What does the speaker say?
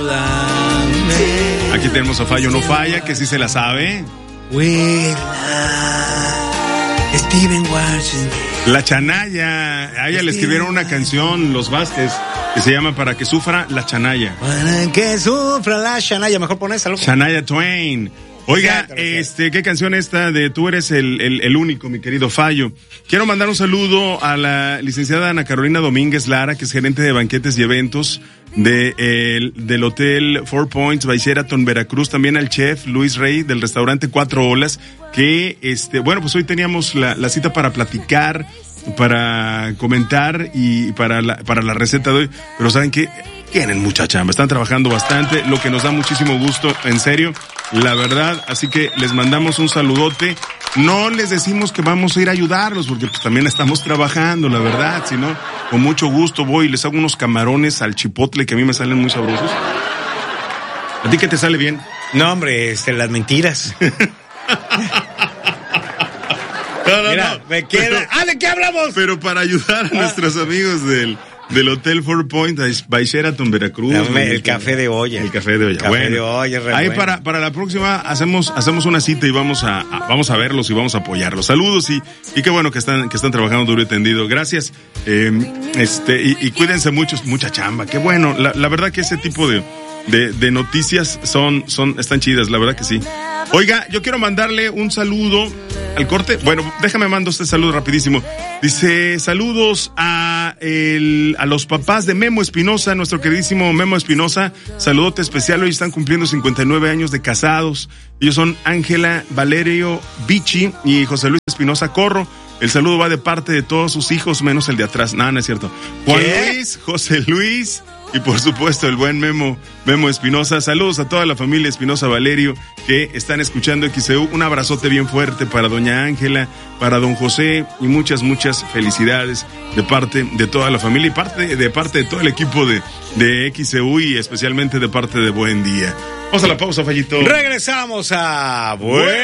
Aquí tenemos a Fallo No Falla, que sí se la sabe. Steven Washington. La Chanaya. A ella le escribieron una canción, los Vázquez, que se llama Para que sufra la Chanaya. Para que sufra la Chanaya. Mejor pones algo. Shania Twain. Oiga, ¿qué canción esta de Tú eres el único, mi querido Fallo? Quiero mandar un saludo a la licenciada Ana Carolina Domínguez Lara, que es gerente de banquetes y eventos del Hotel Four Points by Sheraton Veracruz, también al chef Luis Rey del restaurante Cuatro Olas, que pues hoy teníamos la cita para platicar, para comentar y para la receta de hoy, pero ¿saben qué? Tienen mucha chamba, están trabajando bastante, lo que nos da muchísimo gusto, en serio, la verdad, así que les mandamos un saludote. No les decimos que vamos a ir a ayudarlos, porque pues también estamos trabajando, la verdad, si no, con mucho gusto voy y les hago unos camarones al chipotle que a mí me salen muy sabrosos. ¿A ti qué te sale bien? No, hombre, las mentiras. Mira, me queda. ¿De qué hablamos? Pero para ayudar a nuestros amigos del Hotel Four Points by Sheraton Veracruz. El café de olla. El café de olla. Café de olla, ahí bueno. Para la próxima hacemos una cita y vamos a verlos y vamos a apoyarlos. Saludos y qué bueno que están trabajando duro y tendido. Gracias. Y cuídense mucha chamba. Qué bueno. La verdad que ese tipo de noticias están chidas, la verdad que sí. Oiga, yo quiero mandarle un saludo al corte. Bueno, déjame mando este saludo rapidísimo. Dice, saludos a los papás de Memo Espinosa, nuestro queridísimo Memo Espinosa. Saludote especial, hoy están cumpliendo 59 años de casados. Ellos son Ángela Valerio Vichy y José Luis Espinosa Corro. El saludo va de parte de todos sus hijos, menos el de atrás. No es cierto. Juan Luis, José Luis y por supuesto el buen Memo Espinosa. Saludos a toda la familia Espinosa Valerio que están escuchando XCU. Un abrazote bien fuerte para doña Ángela, para don José y muchas felicidades de parte de toda la familia y de parte de todo el equipo de XCU y especialmente de parte de Buen Día. Vamos a la pausa, Fallito. Regresamos a Buen